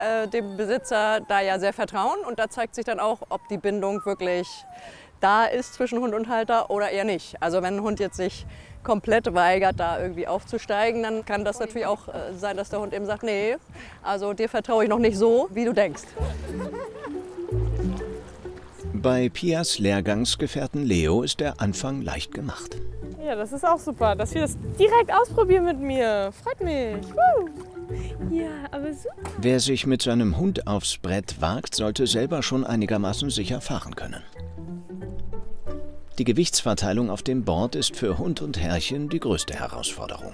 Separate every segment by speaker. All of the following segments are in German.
Speaker 1: dem Besitzer da ja sehr vertrauen und da zeigt sich dann auch, ob die Bindung wirklich da ist zwischen Hund und Halter oder eher nicht. Also wenn ein Hund jetzt sich komplett weigert, da irgendwie aufzusteigen, dann kann das natürlich auch sein, dass der Hund eben sagt, nee, also dir vertraue ich noch nicht so, wie du denkst.
Speaker 2: Bei Pias Lehrgangsgefährten Leo ist der Anfang leicht gemacht.
Speaker 3: Ja, das ist auch super, dass wir das direkt ausprobieren mit mir. Freut mich. Woo. Ja, aber super.
Speaker 2: Wer sich mit seinem Hund aufs Brett wagt, sollte selber schon einigermaßen sicher fahren können. Die Gewichtsverteilung auf dem Board ist für Hund und Herrchen die größte Herausforderung.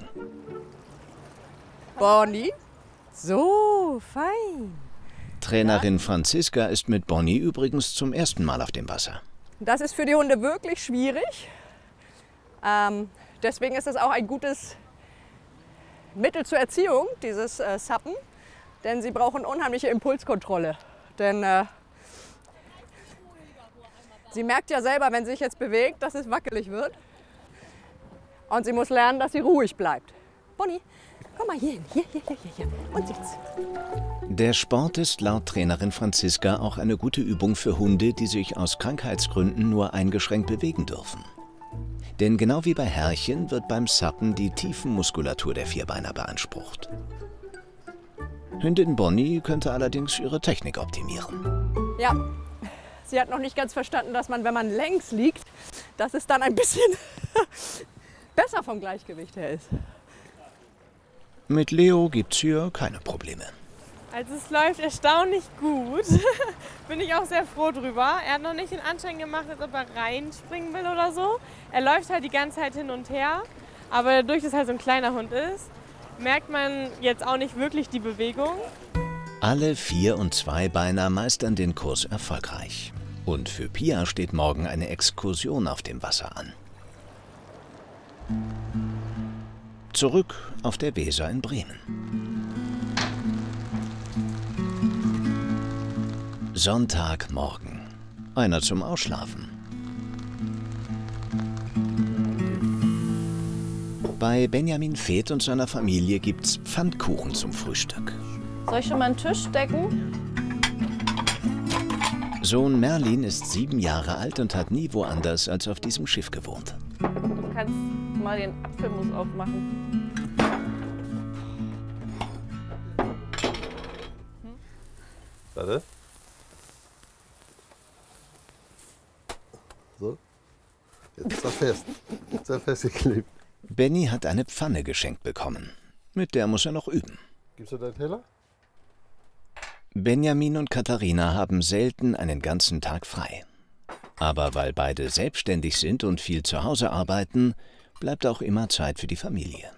Speaker 1: Bonnie, so fein.
Speaker 2: Trainerin Franziska ist mit Bonnie übrigens zum ersten Mal auf dem Wasser.
Speaker 1: Das ist für die Hunde wirklich schwierig. Deswegen ist es auch ein gutes Mittel zur Erziehung, dieses Suppen. Denn sie brauchen unheimliche Impulskontrolle. Denn sie merkt ja selber, wenn sie sich jetzt bewegt, dass es wackelig wird. Und sie muss lernen, dass sie ruhig bleibt. Bonnie, komm mal hier hin. Hier. Und sitz.
Speaker 2: Der Sport ist laut Trainerin Franziska auch eine gute Übung für Hunde, die sich aus Krankheitsgründen nur eingeschränkt bewegen dürfen. Denn genau wie bei Herrchen wird beim Suppen die Tiefenmuskulatur der Vierbeiner beansprucht. Hündin Bonnie könnte allerdings ihre Technik optimieren.
Speaker 1: Ja, sie hat noch nicht ganz verstanden, dass man, wenn man längs liegt, dass es dann ein bisschen besser vom Gleichgewicht her ist.
Speaker 2: Mit Leo gibt's hier keine Probleme.
Speaker 3: Also es läuft erstaunlich gut. Bin ich auch sehr froh drüber. Er hat noch nicht den Anschein gemacht, als ob er reinspringen will oder so. Er läuft halt die ganze Zeit hin und her. Aber dadurch, dass es halt so ein kleiner Hund ist, merkt man jetzt auch nicht wirklich die Bewegung.
Speaker 2: Alle 4- und 2-Beiner meistern den Kurs erfolgreich. Und für Pia steht morgen eine Exkursion auf dem Wasser an. Zurück auf der Weser in Bremen. Sonntagmorgen. Einer zum Ausschlafen. Bei Benjamin Feeth und seiner Familie gibt's Pfannkuchen zum Frühstück.
Speaker 4: Soll ich schon mal einen Tisch decken?
Speaker 2: Sohn Merlin ist 7 Jahre alt und hat nie woanders als auf diesem Schiff gewohnt.
Speaker 4: Du kannst mal den Apfelmus aufmachen.
Speaker 5: Warte. So. Jetzt ist er fest. Jetzt ist er festgeklebt.
Speaker 2: Benny hat eine Pfanne geschenkt bekommen. Mit der muss er noch üben.
Speaker 5: Gibst du deinen Teller?
Speaker 2: Benjamin und Katharina haben selten einen ganzen Tag frei. Aber weil beide selbstständig sind und viel zu Hause arbeiten, bleibt auch immer Zeit für die Familie.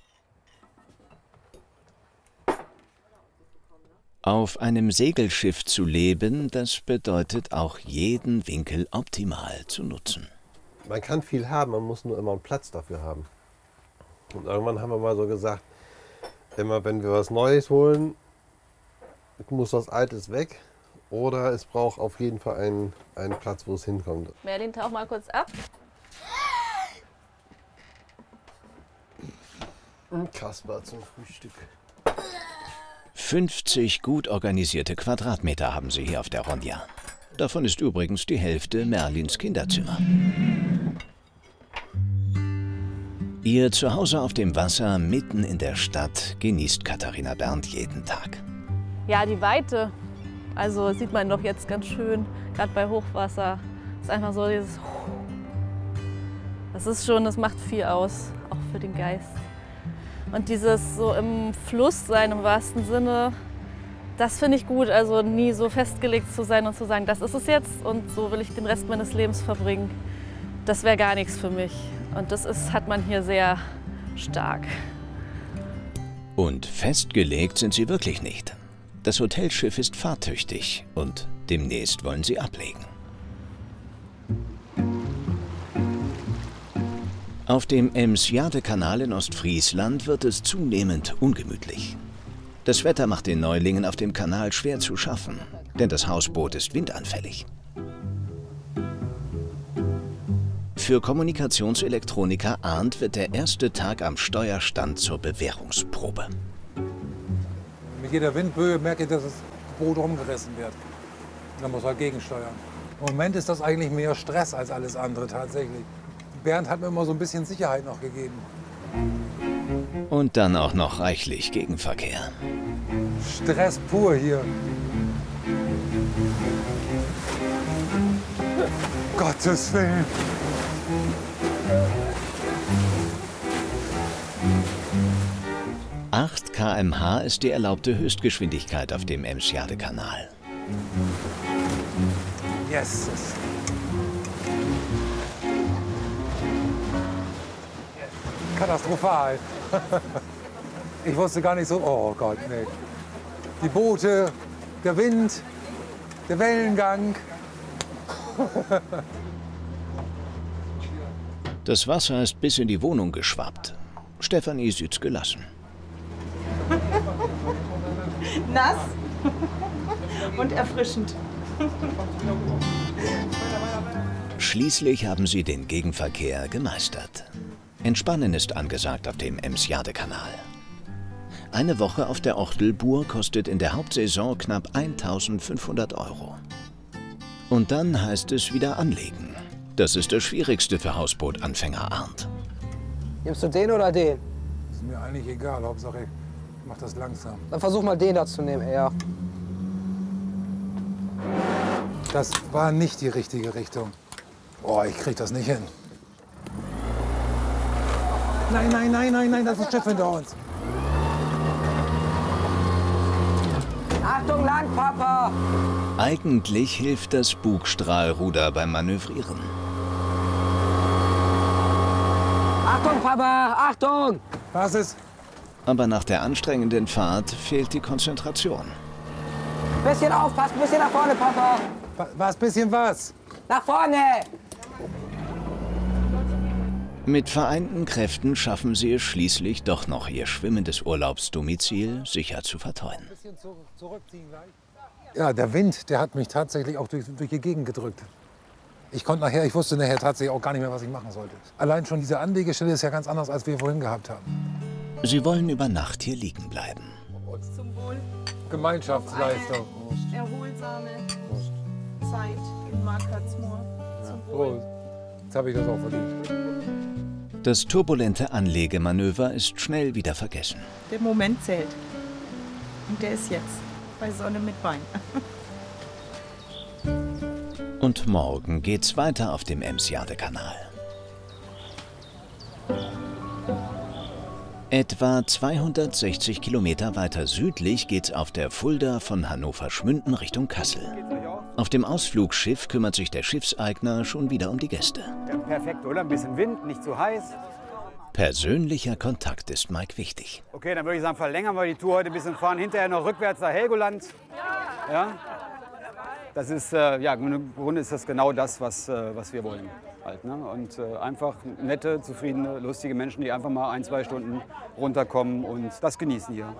Speaker 2: Auf einem Segelschiff zu leben, das bedeutet auch jeden Winkel optimal zu nutzen.
Speaker 5: Man kann viel haben, man muss nur immer einen Platz dafür haben. Und irgendwann haben wir mal so gesagt, immer wenn wir was Neues holen, muss was Altes weg oder es braucht auf jeden Fall einen Platz, wo es hinkommt.
Speaker 4: Merlin, tauch mal kurz ab.
Speaker 5: Kasper zum Frühstück.
Speaker 2: 50 gut organisierte Quadratmeter haben sie hier auf der Ronja. Davon ist übrigens die Hälfte Merlins Kinderzimmer. Ihr Zuhause auf dem Wasser mitten in der Stadt genießt Katharina Berndt jeden Tag.
Speaker 4: Ja, die Weite. Also sieht man doch jetzt ganz schön, gerade bei Hochwasser. Das ist einfach so dieses. Das ist schon, das macht viel aus, auch für den Geist. Und dieses so im Fluss sein, im wahrsten Sinne, das finde ich gut. Also nie so festgelegt zu sein und zu sagen, das ist es jetzt und so will ich den Rest meines Lebens verbringen. Das wäre gar nichts für mich. Und das hat man hier sehr stark.
Speaker 2: Und festgelegt sind sie wirklich nicht. Das Hotelschiff ist fahrtüchtig und demnächst wollen sie ablegen. Auf dem Ems-Jade-Kanal in Ostfriesland wird es zunehmend ungemütlich. Das Wetter macht den Neulingen auf dem Kanal schwer zu schaffen, denn das Hausboot ist windanfällig. Für Kommunikationselektroniker Arndt wird der erste Tag am Steuerstand zur Bewährungsprobe.
Speaker 6: Mit jeder Windböe merke ich, dass das Boot rumgerissen wird. Da muss man gegensteuern. Im Moment ist das eigentlich mehr Stress als alles andere tatsächlich. Bernd hat mir immer so ein bisschen Sicherheit noch gegeben.
Speaker 2: Und dann auch noch reichlich Gegenverkehr.
Speaker 6: Stress pur hier. Gottes Willen.
Speaker 2: Acht km/h ist die erlaubte Höchstgeschwindigkeit auf dem Emsjade-Kanal.
Speaker 6: Yes. Katastrophal. Ich wusste gar nicht so, oh Gott, nee. Die Boote, der Wind, der Wellengang.
Speaker 2: Das Wasser ist bis in die Wohnung geschwappt. Stefanie sieht's gelassen.
Speaker 7: Nass und erfrischend.
Speaker 2: Schließlich haben sie den Gegenverkehr gemeistert. Entspannen ist angesagt auf dem Emsjade-Kanal. Eine Woche auf der Ortelbur kostet in der Hauptsaison knapp 1.500 €. Und dann heißt es wieder anlegen. Das ist das Schwierigste für Hausbootanfänger Arndt.
Speaker 8: Nimmst du den oder den?
Speaker 6: Ist mir eigentlich egal, Hauptsache ich mach das langsam.
Speaker 8: Dann versuch mal den da zu nehmen, eher.
Speaker 6: Das war nicht die richtige Richtung. Oh, ich krieg das nicht hin. Nein, nein, nein, nein, nein, das ist ein Schiff hinter uns.
Speaker 8: Achtung, lang, Papa!
Speaker 2: Eigentlich hilft das Bugstrahlruder beim Manövrieren.
Speaker 8: Achtung, Papa, Achtung!
Speaker 6: Was ist?
Speaker 2: Aber nach der anstrengenden Fahrt fehlt die Konzentration.
Speaker 8: Bisschen aufpassen, bisschen nach vorne, Papa!
Speaker 6: Was, bisschen was?
Speaker 8: Nach vorne!
Speaker 2: Mit vereinten Kräften schaffen sie es schließlich doch noch, ihr schwimmendes Urlaubsdomizil sicher zu verteuen.
Speaker 6: Ja, der Wind, der hat mich tatsächlich auch durch die Gegend gedrückt. Ich wusste nachher tatsächlich auch gar nicht mehr, was ich machen sollte. Allein schon diese Anlegestelle ist ja ganz anders, als wir vorhin gehabt haben.
Speaker 2: Sie wollen über Nacht hier liegen bleiben.
Speaker 7: Zum Wohl.
Speaker 6: Gemeinschaftsleistung.
Speaker 7: Erholsame Zeit in Markhartsmoor. Zum Wohl.
Speaker 6: Prost. Jetzt habe ich das auch verdient.
Speaker 2: Das turbulente Anlegemanöver ist schnell wieder vergessen.
Speaker 7: Der Moment zählt. Und der ist jetzt. Bei Sonne mit Wein.
Speaker 2: Und morgen geht's weiter auf dem Emsjade-Kanal. Etwa 260 Kilometer weiter südlich geht's auf der Fulda von Hannover-Schmünden Richtung Kassel. Auf dem Ausflugsschiff kümmert sich der Schiffseigner schon wieder um die Gäste.
Speaker 9: Ja, perfekt, oder? Ein bisschen Wind, nicht zu heiß.
Speaker 2: Persönlicher Kontakt ist Mike wichtig.
Speaker 9: Okay, dann würde ich sagen, verlängern wir die Tour heute ein bisschen, fahren hinterher noch rückwärts nach Helgoland. Ja? Das ist, ja, im Grunde ist das genau das, was wir wollen. Halt, ne? Und einfach nette, zufriedene, lustige Menschen, die einfach mal 1-2 Stunden runterkommen und das genießen hier.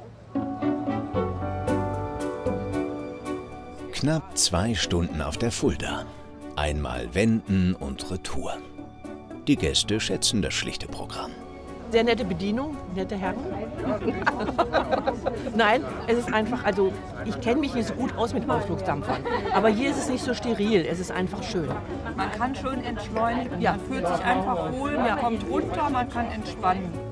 Speaker 2: Knapp 2 Stunden auf der Fulda. Einmal wenden und Retour. Die Gäste schätzen das schlichte Programm.
Speaker 10: Sehr nette Bedienung, nette Herren. Nein, es ist einfach, also ich kenne mich nicht so gut aus mit Ausflugsdampfern. Aber hier ist es nicht so steril, es ist einfach schön.
Speaker 11: Man kann schön entschleunigen, man fühlt sich einfach wohl, man kommt runter, man kann entspannen.